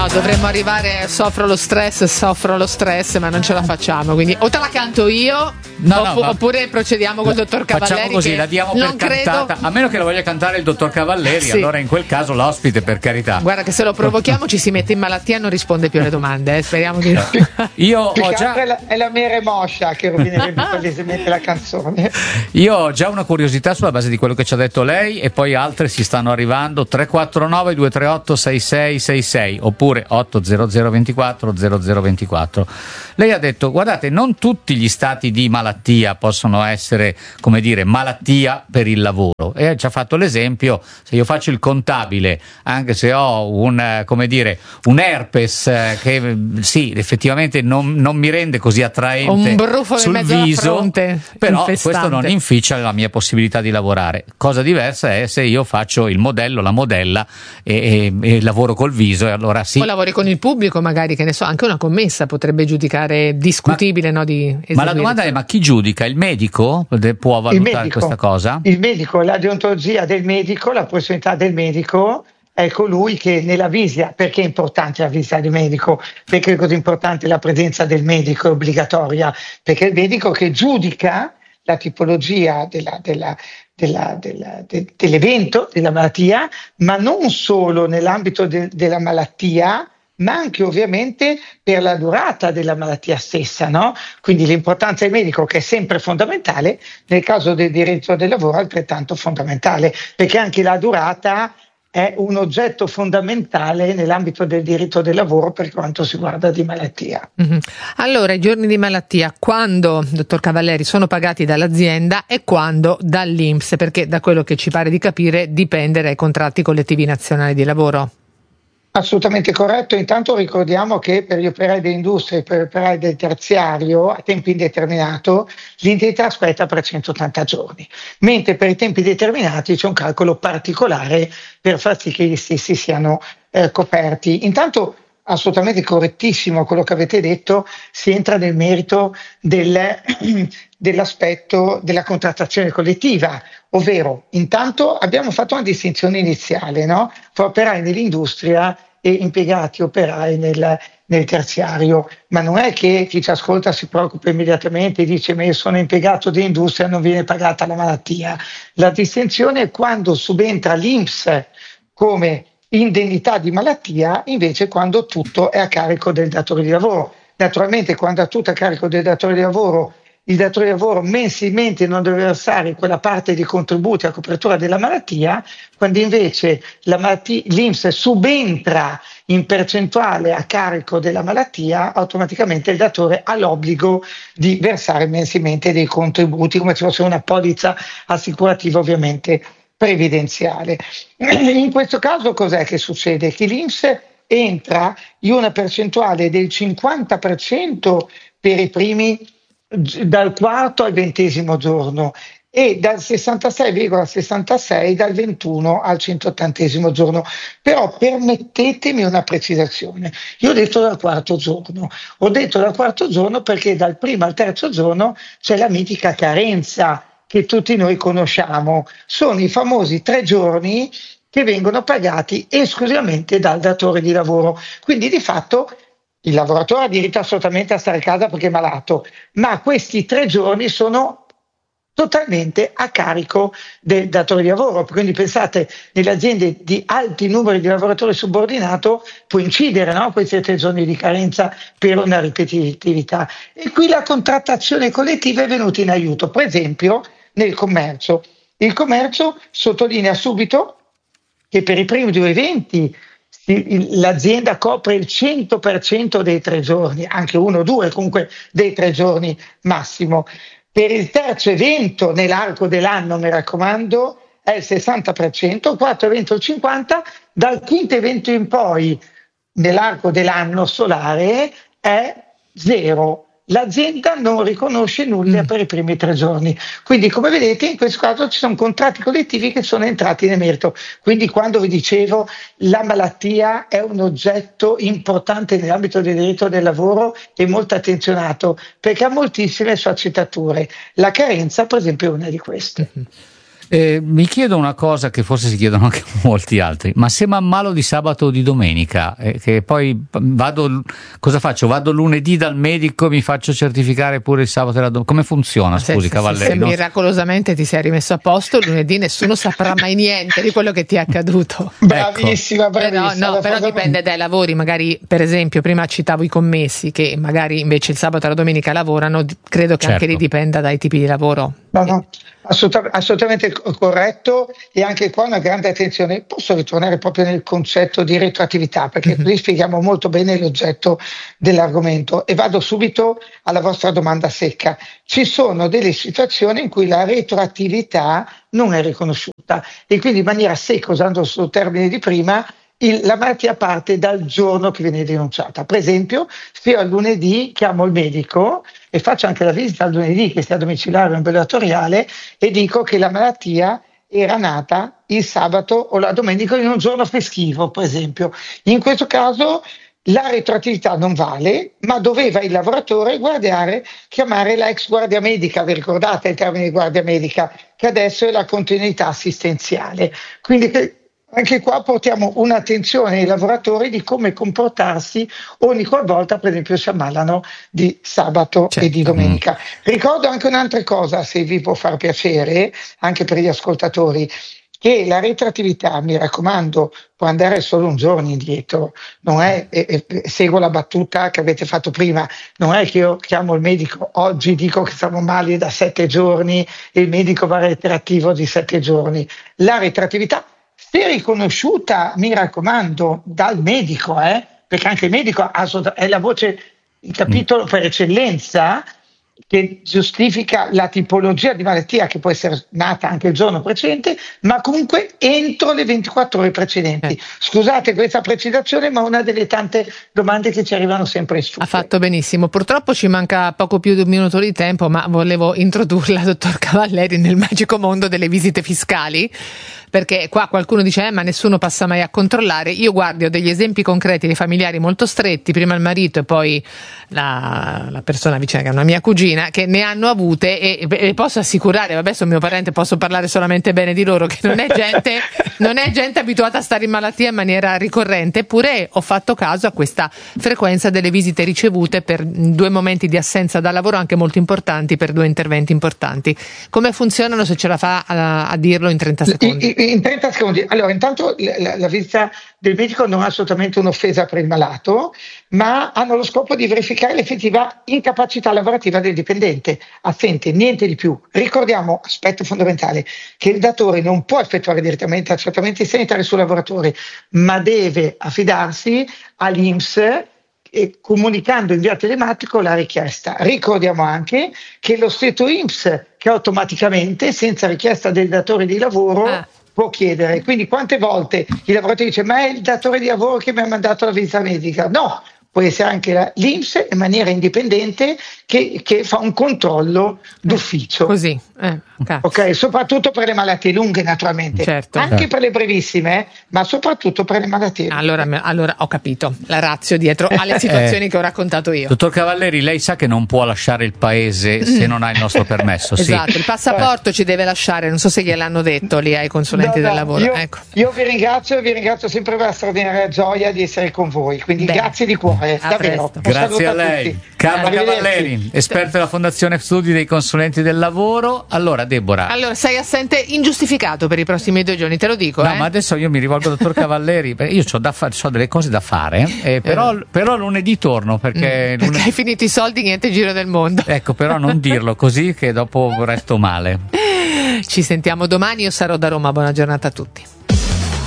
No, dovremmo arrivare, soffro lo stress, ma non ce la facciamo, quindi o te la canto io oppure procediamo col dottor Cavalleri. Facciamo così, la diamo per cantata, a meno che la voglia cantare il dottor Cavalleri, sì. Allora in quel caso l'ospite, per carità. Guarda che se lo provochiamo ci si mette in malattia e non risponde più alle domande, speriamo di no. Io ho già è la mia remoscia che rovinerebbe palesemente la canzone. Io ho già una curiosità sulla base di quello che ci ha detto lei, e poi altre si stanno arrivando. 349 238 6666 oppure 800 24 0024. Lei ha detto: guardate, non tutti gli stati di malattia possono essere, come dire, malattia per il lavoro, e ci ha fatto l'esempio: se io faccio il contabile, anche se ho un herpes che sì, effettivamente non mi rende così attraente, un brufolo sul in mezzo viso, alla fronte, però infestante. questo non inficia la mia possibilità di lavorare. Cosa diversa è se io faccio il modello, la modella e lavoro col viso, e allora sì. O lavori con il pubblico, magari, che ne so, anche una commessa potrebbe giudicare discutibile, ma la domanda è: ma chi giudica? Il medico può valutare questa cosa? Il medico, la deontologia del medico, la professionalità del medico è colui che nella visita, perché è importante la visita del medico, perché è così importante la presenza del medico, è obbligatoria, perché è il medico che giudica la tipologia dell'evento, della malattia, ma non solo nell'ambito della malattia, ma anche ovviamente per la durata della malattia stessa, no? Quindi l'importanza del medico, che è sempre fondamentale, nel caso del diritto del lavoro è altrettanto fondamentale, perché anche la durata è un oggetto fondamentale nell'ambito del diritto del lavoro per quanto si guarda di malattia. Mm-hmm. Allora, i giorni di malattia, quando, dottor Cavalleri, sono pagati dall'azienda e quando dall'INPS? Perché da quello che ci pare di capire dipende dai contratti collettivi nazionali di lavoro. Assolutamente corretto. Intanto ricordiamo che per gli operai dell'industria e per gli operai del terziario a tempo indeterminato l'indennità spetta per 180 giorni, mentre per i tempi determinati c'è un calcolo particolare per far sì che gli stessi siano coperti. Intanto assolutamente correttissimo quello che avete detto, si entra nel merito dell'aspetto della contrattazione collettiva, ovvero intanto abbiamo fatto una distinzione iniziale, no? Fra operai nell'industria e impiegati operai nel terziario, ma non è che chi ci ascolta si preoccupa immediatamente e dice: ma io sono impiegato dell'industria, non viene pagata la malattia. La distinzione è quando subentra l'INPS come indennità di malattia, invece quando tutto è a carico del datore di lavoro. Naturalmente quando è tutto a carico del datore di lavoro, il datore di lavoro mensilmente non deve versare quella parte di contributi a copertura della malattia, quando invece l'INPS subentra in percentuale a carico della malattia, automaticamente il datore ha l'obbligo di versare mensilmente dei contributi, come se fosse una polizza assicurativa ovviamente previdenziale. In questo caso cos'è che succede? Che l'INPS entra in una percentuale del 50% per i primi dal quarto al 20° giorno e dal 66,66 dal 21 al 180° giorno. Però permettetemi una precisazione: io ho detto dal quarto giorno, perché dal primo al terzo giorno c'è la mitica carenza che tutti noi conosciamo, sono i famosi 3 giorni che vengono pagati esclusivamente dal datore di lavoro. Quindi di fatto il lavoratore ha diritto assolutamente a stare a casa perché è malato, ma questi 3 giorni sono totalmente a carico del datore di lavoro. Quindi pensate, nelle aziende di alti numeri di lavoratori subordinato può incidere, no? Questi 3 giorni di carenza per una ripetitività. E qui la contrattazione collettiva è venuta in aiuto. Per esempio nel commercio. Il commercio sottolinea subito che per i primi 2 eventi l'azienda copre il 100% dei 3 giorni, anche 1 o 2 comunque dei 3 giorni massimo. Per il terzo evento nell'arco dell'anno, mi raccomando, è il 60%, il quarto evento il 50%, dal quinto evento in poi nell'arco dell'anno solare è 0. L'azienda non riconosce nulla per i primi 3 giorni. Quindi, come vedete, in questo caso ci sono contratti collettivi che sono entrati nel merito. Quindi, quando vi dicevo la malattia è un oggetto importante nell'ambito del diritto del lavoro e molto attenzionato, perché ha moltissime sfaccettature. La carenza, per esempio, è una di queste. Mi chiedo una cosa che forse si chiedono anche molti altri, ma se mi ammalo di sabato o di domenica, che poi cosa faccio? Vado lunedì dal medico, mi faccio certificare pure il sabato e la domenica? Come funziona, scusi, Cavalleri? Se miracolosamente ti sei rimesso a posto, lunedì nessuno saprà mai niente di quello che ti è accaduto. Bravissima, bravissima. Però dipende dai lavori, magari per esempio prima citavo i commessi che magari invece il sabato e la domenica lavorano, credo che anche lì dipenda dai tipi di lavoro. No, assolutamente corretto, e anche qua una grande attenzione. Posso ritornare proprio nel concetto di retroattività, perché così spieghiamo molto bene l'oggetto dell'argomento, e vado subito alla vostra domanda secca. Ci sono delle situazioni in cui la retroattività non è riconosciuta e quindi in maniera secca, usando il suo termine di prima, la malattia parte dal giorno che viene denunciata. Per esempio, se io al lunedì chiamo il medico e faccio anche la visita al lunedì, che sia domiciliare o ambulatoriale, e dico che la malattia era nata il sabato o la domenica in un giorno festivo, per esempio. In questo caso la retroattività non vale, ma doveva il lavoratore chiamare la ex guardia medica. Vi ricordate il termine guardia medica, che adesso è la continuità assistenziale. Quindi anche qua portiamo un'attenzione ai lavoratori di come comportarsi ogni qualvolta, per esempio, si ammalano di sabato e di domenica. Ricordo anche un'altra cosa, se vi può far piacere, anche per gli ascoltatori, che la retroattività, mi raccomando, può andare solo un giorno indietro. Non è, seguo la battuta che avete fatto prima, non è che io chiamo il medico oggi, dico che siamo male da 7 giorni e il medico va retroattivo di 7 giorni. La retroattività, se riconosciuta, mi raccomando, dal medico, perché anche il medico è la voce, il capitolo per eccellenza, che giustifica la tipologia di malattia che può essere nata anche il giorno precedente, ma comunque entro le 24 ore precedenti. Scusate questa precisazione, ma una delle tante domande che ci arrivano sempre in studio. Ha fatto benissimo. Purtroppo ci manca poco più di un minuto di tempo, ma volevo introdurla, dottor Cavalleri, nel magico mondo delle visite fiscali, perché qua qualcuno dice ma nessuno passa mai a controllare. Io guardo degli esempi concreti di familiari molto stretti, prima il marito e poi la persona vicina, che è una mia cugina, che ne hanno avute, e posso assicurare, vabbè, sono mio parente, posso parlare solamente bene di loro, che non è gente abituata a stare in malattia in maniera ricorrente. Eppure ho fatto caso a questa frequenza delle visite ricevute per 2 momenti di assenza dal lavoro anche molto importanti, per 2 interventi importanti. Come funzionano, se ce la fa a dirlo in 30 secondi? In 30 secondi. Allora, intanto la visita del medico non è assolutamente un'offesa per il malato, ma hanno lo scopo di verificare l'effettiva incapacità lavorativa del dipendente assente, niente di più. Ricordiamo, aspetto fondamentale, che il datore non può effettuare direttamente trattamenti sanitari sul lavoratore, ma deve affidarsi all'INPS, comunicando in via telematico la richiesta. Ricordiamo anche che lo stesso INPS, che automaticamente, senza richiesta del datore di lavoro, può chiedere. Quindi quante volte il lavoratore dice ma è il datore di lavoro che mi ha mandato la visita medica? No, può essere anche l'INPS in maniera indipendente che fa un controllo d'ufficio. Così, ok, soprattutto per le malattie lunghe, naturalmente, certo, anche per le brevissime, ma soprattutto per le malattie lunghe. Allora ho capito la ratio dietro alle situazioni che ho raccontato io. Dottor Cavalleri, lei sa che non può lasciare il paese se non ha il nostro permesso. Esatto, sì. Il passaporto ci deve lasciare, non so se gliel'hanno detto lì ai consulenti del lavoro. Io vi ringrazio sempre per la straordinaria gioia di essere con voi, quindi grazie di cuore, davvero. Grazie a lei. Carlo Cavalleri, esperto della Fondazione Studi dei Consulenti del Lavoro. Allora, Deborah. Allora, sei assente ingiustificato per i prossimi 2 giorni, te lo dico. No, ma adesso io mi rivolgo al dottor Cavalleri, perché io ho delle cose da fare, però lunedì torno, perché hai finito i soldi, niente giro del mondo. Ecco, però non dirlo così che dopo resto male. Ci sentiamo domani, io sarò da Roma, buona giornata a tutti.